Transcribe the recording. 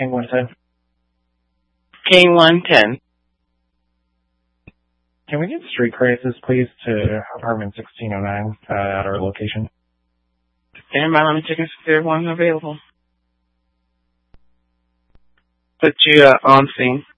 King 110. King 110. Can we get street crisis, please, to apartment 1609 at our location? Stand by, let me check if there's one available. Put you on scene.